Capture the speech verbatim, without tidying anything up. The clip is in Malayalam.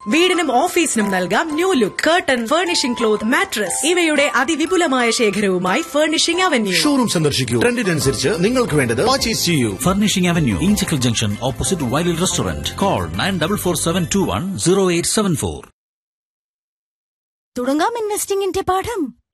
വീടിനും ഓഫീസിനും നൽകാം new look. Curtain, furnishing cloth, mattress ഇവയുടെ അതിവിപുലമായ ശേഖരവുമായി ഫർണിഷിംഗ് അവന്യൂ. ഷോറൂം സന്ദർശിക്കൂ. ട്രെൻഡിനനുസരിച്ച് നിങ്ങൾക്ക് വേണ്ടത് പർച്ചേസ് ചെയ്യൂ. Furnishing avenue, Inchakkal junction, opposite വൈലിൽ restaurant. Call nine double four seven to one zero eight seven four. തുടങ്ങാം ഇൻവെസ്റ്റിംഗിന്റെ പാഠം.